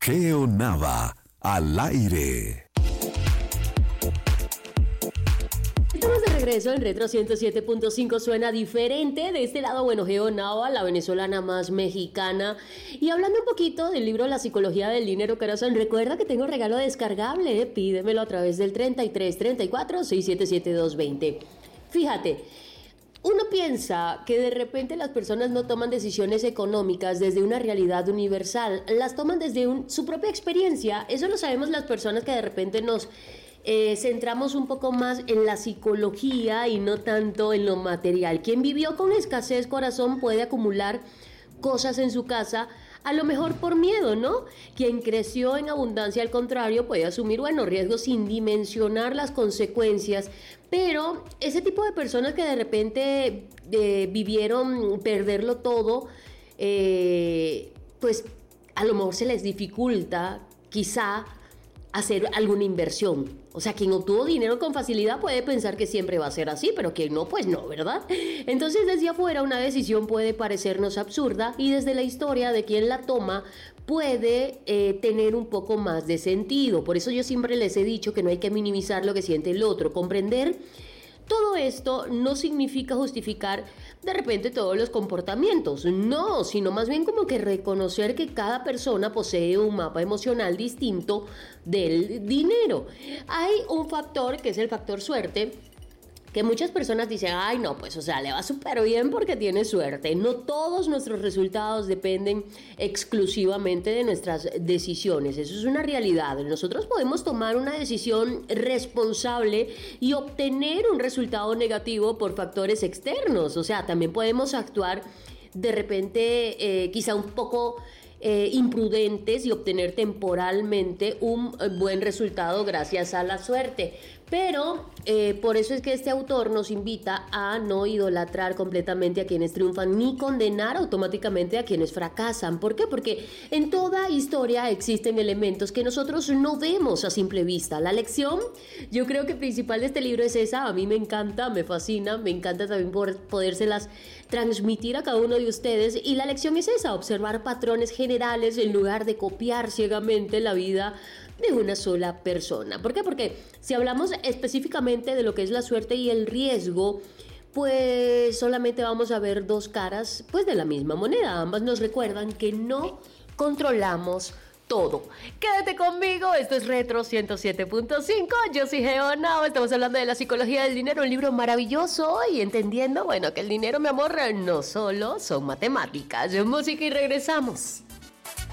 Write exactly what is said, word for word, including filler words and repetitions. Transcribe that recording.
Geo Nava, al aire. Estamos de regreso en Retro ciento siete punto cinco. Suena diferente. De este lado, bueno, Geo Nava, la venezolana más mexicana. Y hablando un poquito del libro La psicología del dinero, corazón, recuerda que tengo regalo descargable, ¿eh? Pídemelo a través del treinta y tres, treinta y cuatro, seiscientos setenta y siete, doscientos veinte. Fíjate, uno piensa que de repente las personas no toman decisiones económicas desde una realidad universal, las toman desde un, su propia experiencia. Eso lo sabemos las personas que de repente nos eh, centramos un poco más en la psicología y no tanto en lo material. Quien vivió con escasez, corazón, puede acumular cosas en su casa, a lo mejor por miedo, ¿no? Quien creció en abundancia, al contrario, puede asumir, bueno, riesgos sin dimensionar las consecuencias. Pero ese tipo de personas que de repente eh, vivieron perderlo todo, eh, pues a lo mejor se les dificulta quizá hacer alguna inversión. O sea, quien obtuvo dinero con facilidad puede pensar que siempre va a ser así, pero quien no, pues no, ¿verdad? Entonces, desde afuera una decisión puede parecernos absurda y desde la historia de quien la toma puede eh, tener un poco más de sentido. Por eso yo siempre les he dicho que no hay que minimizar lo que siente el otro. Comprender todo esto no significa justificar de repente todos los comportamientos, no, sino más bien como que reconocer que cada persona posee un mapa emocional distinto del dinero. Hay un factor que es el factor suerte, que muchas personas dicen, ay no, pues o sea, le va súper bien porque tiene suerte. No todos nuestros resultados dependen exclusivamente de nuestras decisiones, eso es una realidad. Nosotros podemos tomar una decisión responsable y obtener un resultado negativo por factores externos. O sea, también podemos actuar de repente eh, quizá un poco Eh, imprudentes y obtener temporalmente un eh, buen resultado gracias a la suerte. Pero eh, por eso es que este autor nos invita a no idolatrar completamente a quienes triunfan ni condenar automáticamente a quienes fracasan. ¿Por qué? Porque en toda historia existen elementos que nosotros no vemos a simple vista. La lección, yo creo que principal de este libro es esa. A mí me encanta, me fascina, me encanta también por podérselas transmitir a cada uno de ustedes. Y la lección es esa: observar patrones generales en lugar de copiar ciegamente la vida de una sola persona. ¿Por qué? Porque si hablamos específicamente de lo que es la suerte y el riesgo, pues solamente vamos a ver dos caras pues de la misma moneda. Ambas nos recuerdan que no controlamos todo. Quédate conmigo, esto es Retro ciento siete punto cinco. Yo soy Geo Nava, estamos hablando de La psicología del dinero, un libro maravilloso y entendiendo, bueno, que el dinero, mi amor, no solo son matemáticas. Música y regresamos.